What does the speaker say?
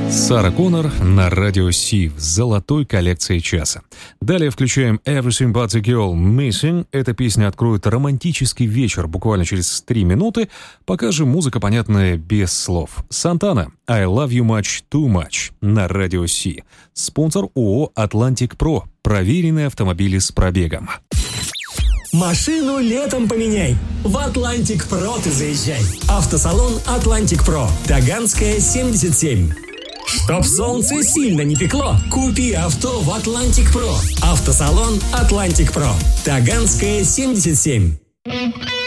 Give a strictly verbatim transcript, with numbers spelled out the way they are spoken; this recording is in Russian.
Сара Коннор на радио Си в золотой коллекции часа. Далее включаем Everything But The Girl Missing. Эта песня откроет романтический вечер буквально через три минуты, пока же музыка понятная без слов. Сантана I Love You Much Too Much на радио Си. Спонсор ООО «Атлантик Про». Проверенные автомобили с пробегом. Машину летом поменяй. В «Атлантик Про» ты заезжай. Автосалон «Атлантик Про». Таганская, семьдесят семь. Чтоб солнце сильно не пекло, купи авто в «Атлантик Про». Автосалон «Атлантик Про». Таганская, семьдесят семь.